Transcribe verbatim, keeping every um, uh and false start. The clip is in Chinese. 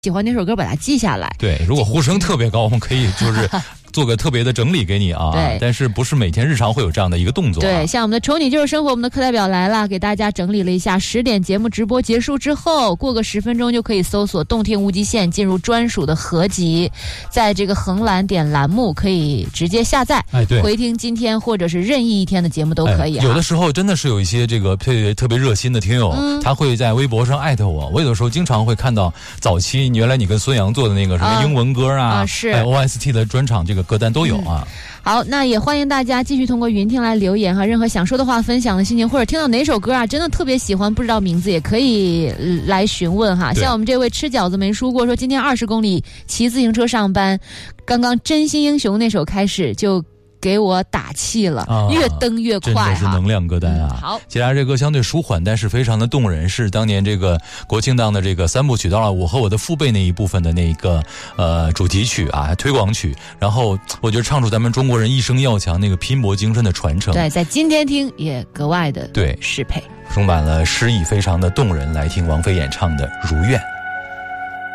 喜欢哪首歌把它记下来。 对，如果呼声特别高，我们可以就是做个特别的整理给你啊。 对， 但是不是每天日常会有这样的一个动作、啊。 对，像我们的宠你就是生活，我们的课代表来了，给大家整理了一下十点节目直播结束之后，过个十分钟就可以搜索动听无极限，进入专属的合集，在这个横栏点栏目可以直接下载， 哎，对， 回听今天或者是任意一天的节目都可以、啊哎。有的时候真的是有一些这个特别特别热心的听友、嗯，他会在微博上艾特我，我有的时候经常会看到早期原来你跟孙杨做的那个什么英文歌啊， 啊啊是 O S T 的专场这个歌单都有啊。 嗯，好，那也欢迎大家继续通过云听来留言哈，任何想说的话、分享的心情，或者听到哪首歌啊，真的特别喜欢，不知道名字也可以来询问哈。像我们这位吃饺子没输过，说今天二十公里骑自行车上班，刚刚真心英雄那首开始就给我打气了、啊、越蹬越快， 真的是能量歌单啊、 嗯、好， 其实这歌相对舒缓，但是非常的动人，是当年这个国庆档的这个三部曲，到了我和我的父辈那一部分的那个呃主题曲啊，推广曲，然后我觉得唱出咱们中国人一生要强那个拼搏精神的传承， 对，在今天听也格外的对适配， 充满了诗意，非常的动人。来听王菲演唱的《如愿》。